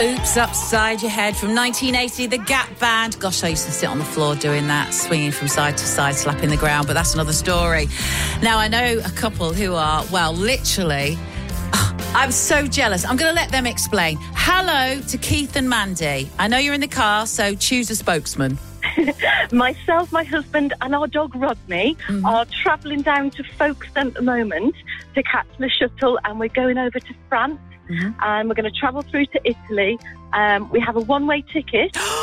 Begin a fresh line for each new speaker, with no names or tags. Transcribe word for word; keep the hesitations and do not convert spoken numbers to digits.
Oops Upside Your Head from nineteen eighty, the Gap Band. Gosh, I used to sit on the floor doing that, swinging from side to side, slapping the ground, but that's another story. Now, I know a couple who are, well, literally, oh, I'm so jealous. I'm going to let them explain. Hello to Keith and Mandy. I know you're in the car, so choose a spokesman.
Myself, my husband and our dog Rodney mm-hmm. are travelling down to Folkestone at the moment to catch the shuttle, and we're going over to France. Mm-hmm. And we're going to travel through to Italy. Um, we have a one-way ticket.